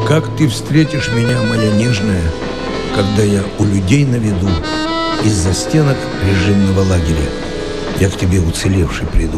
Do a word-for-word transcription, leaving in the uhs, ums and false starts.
Как ты встретишь меня, моя нежная, когда я у людей на виду, из-за стенок режимного лагеря я к тебе уцелевший приду?